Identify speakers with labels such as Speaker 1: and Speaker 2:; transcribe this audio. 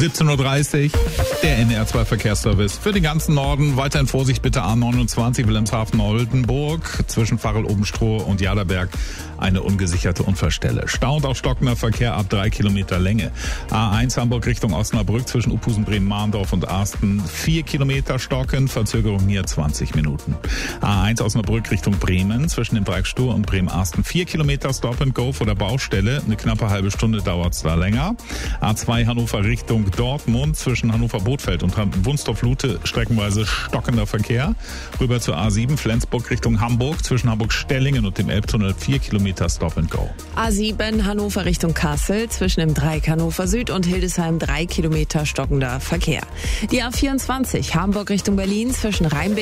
Speaker 1: 17.30 Uhr, der NDR2 Verkehrsservice. Für den ganzen Norden weiterhin Vorsicht bitte A29 Wilhelmshaven-Oldenburg zwischen Varel-Obenstroh und Jaderberg eine ungesicherte Unfallstelle. Stau und auch stockender Verkehr ab 3 Kilometer Länge. A1 Hamburg Richtung Osnabrück zwischen Uphusen, Bremen, Mahndorf und Arsten 4 Kilometer stocken, Verzögerung hier 20 Minuten. A1 Osnabrück Richtung Bremen zwischen dem Dreieck Stur und Bremen-Arsten 4 Kilometer Stop and Go vor der Baustelle. Eine knappe halbe Stunde dauert es da länger. A2 Hannover Richtung Dortmund zwischen Hannover-Bothfeld und Wunstorf-Lute streckenweise stockender Verkehr. Rüber zur A7 Flensburg Richtung Hamburg zwischen Hamburg-Stellingen und dem Elbtunnel 4 Kilometer Stop and Go.
Speaker 2: A7 Hannover Richtung Kassel zwischen dem Dreieck Hannover Süd und Hildesheim 3 Kilometer stockender Verkehr. Die A24 Hamburg Richtung Berlin zwischen Rheinbeck